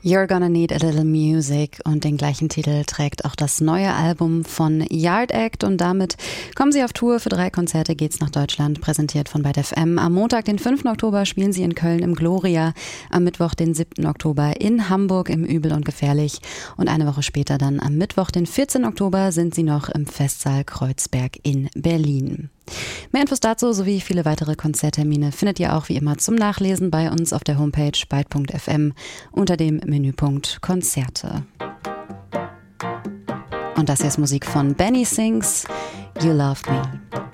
You're Gonna Need a Little Music und den gleichen Titel trägt auch das neue Album von Yard Act und damit kommen sie auf Tour. Für 3 Konzerte geht's nach Deutschland, präsentiert von Byte FM. Am Montag, den 5. Oktober, spielen sie in Köln im Gloria, am Mittwoch, den 7. Oktober in Hamburg im Übel und Gefährlich und eine Woche später dann am Mittwoch, den 14. Oktober, sind sie noch im Festsaal Kreuzberg in Berlin. Mehr Infos dazu sowie viele weitere Konzerttermine findet ihr auch wie immer zum Nachlesen bei uns auf der Homepage byte.fm unter dem Menüpunkt Konzerte. Und das hier ist Musik von Benny Sings, You Love Me.